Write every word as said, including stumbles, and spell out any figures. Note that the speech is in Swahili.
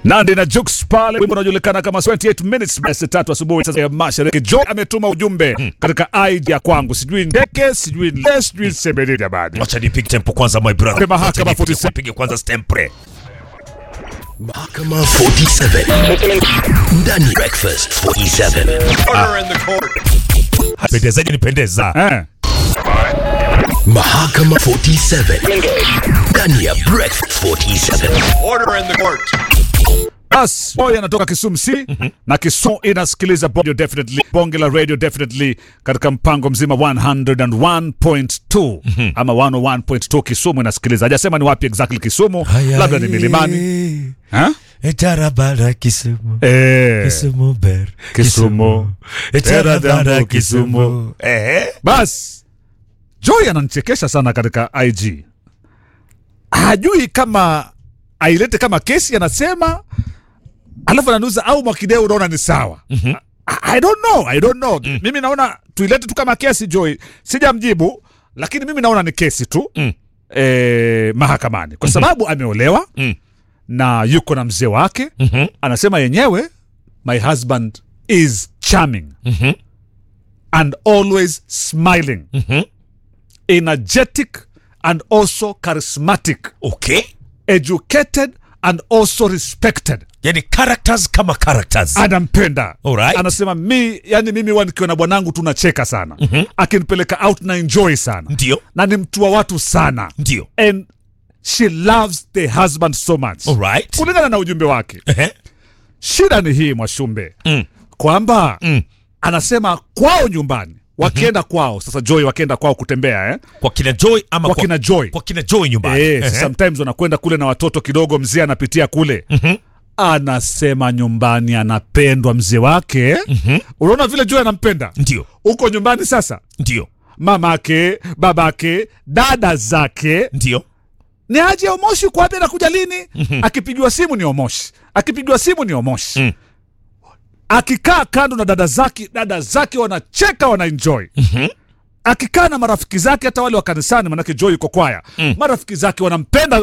Nandi na Jux pale, wimbo unajulikana kama twenty eight minutes best tatu asubuhi sasa ya Mashariki. Joy ametuma ujumbe hmm. katika I D ya kwangu, sijui ndeke, sijui le, sijui sebeli ya baadhi. Acha nipige tempo kwanza my brother. Mahakama arobaini na saba pige kwanza stempre. Mahakama arobaini na saba ndani breakfast arobaini na saba. Order in the court. Pendezaje nipendeza. Eh. Mahakama arobaini na saba ndani ya breakfast arobaini na saba. Order in the court. As boy anatoka Kisumu C mm-hmm. na Kisumu inasikiliza Radio Definitely, Bonge la Radio Definitely katika mpango mzima one oh one point two mm-hmm. ama one oh one point two Kisumu inasikiliza. Hajasema ni wapi exactly Kisumu, labda ni milimani. Ha? Etarabara Kisumu. Eh. Kisumu ber. Kisumu. Etarabara Kisumu. Eh. Bas. Joy ananichekesha sana katika I G. Hajui kama ailete kama kesi anasema, alafu ananuza au Mwakideu unaona ni sawa. Mm-hmm. I, I don't know, I don't know. Mm. Mimi naona tuilete tu kama kesi Joy. Sijamjibu, lakini mimi naona ni kesi tu. Mm. Eh, mahakamani. Kwa sababu mm-hmm. ameolewa mm. na yuko na mzee wake. Mm-hmm. Anasema yenyewe, my husband is charming. Mm-hmm. And always smiling. Mm-hmm. Energetic and also charismatic. Okay. Educated and also respected. Yani characters kama characters. Anampenda. Alright. Anasema mi, yani mimi wanikiwa na bwanangu tunacheka sana. Mm-hmm. Akinipeleka out na enjoy sana. Ndio. Na ni mtu wa watu sana. Ndio. And she loves the husband so much. Alright. Kulingana na ujumbe wake. Uh-huh. Shida ni hii Mwashumbe. Mm. Kwamba mm. anasema kwao nyumbani. Wakienda mm-hmm. kwao. Sasa Joy wakienda kwao kutembea eh. Kwa kina Joy ama kwa, kwa kina Joy. Kwa kina Joy nyumbani. Eh, uh-huh. sometimes wanakwenda kule na watoto kidogo, mzee anapitia kule. Mhm. Anasema nyumbani anapendwa mzee wake. Mm-hmm. Unaona vile Joy anampenda? Ndio. Uko nyumbani sasa? Ndio. Mamake, babake, dada zake. Ndio. Ni aje Omoshi kwa wapi anakuja lini? Mm-hmm. Akipigiwa simu ni Omoshi. Akipigiwa simu ni Omoshi. Mm. Akikaa kando na dada zake, dada zake wanacheka, wanaenjoy. Mhm. Akikaa na marafiki zake, hata wale wa kanisani, manake Joy yuko kwaya. Mm. Marafiki zake wanampenda